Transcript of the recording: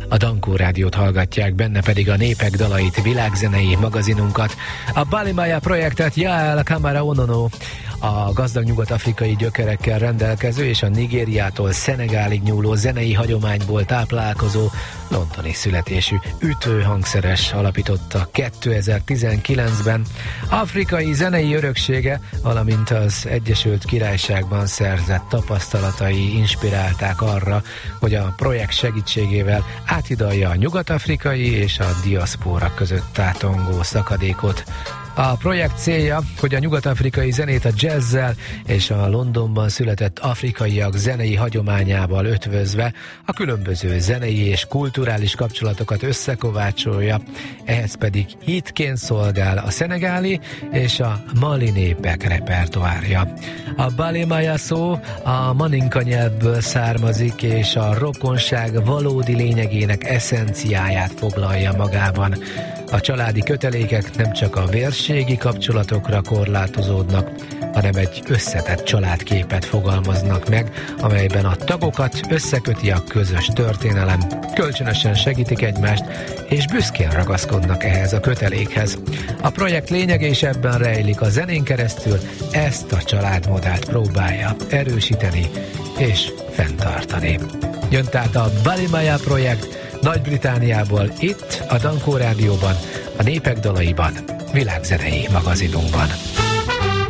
A Dankó Rádiót hallgatják, benne pedig a Népek dalait, világzenei magazinunkat. A Balimaya projektet Yael Kamara Onono, a gazdag nyugat-afrikai gyökerekkel rendelkező és a Nigériától Szenegálig nyúló zenei hagyományból táplálkozó londoni születésű ütőhangszeres alapította 2019-ben. Afrikai zenei öröksége, valamint az Egyesült Királyságban szerzett tapasztalatai inspirálták arra, hogy a projekt segítségével áthidalja a nyugat-afrikai és a diaszpóra között tátongó szakadékot. A projekt célja, hogy a nyugat-afrikai zenét a jazzzel és a Londonban született afrikaiak zenei hagyományával ötvözve a különböző zenei és kulturális kapcsolatokat összekovácsolja, ehhez pedig hitként szolgál a szenegáli és a mali népek repertoárja. A Balimaya szó a maninka nyelvből származik, és a rokonság valódi lényegének eszenciáját foglalja magában. A családi kötelékek nem csak a vérségi kapcsolatokra korlátozódnak, hanem egy összetett családképet fogalmaznak meg, amelyben a tagokat összeköti a közös történelem, kölcsönösen segítik egymást, és büszkén ragaszkodnak ehhez a kötelékhez. A projekt lényege is ebben rejlik, a zenén keresztül ezt a családmodellt próbálja erősíteni és fenntartani. Jön tehát a Balimaya projekt Nagy-Britanniából, itt a Dankó Rádióban, a Népek dalaiban, világzenei magazinunkban.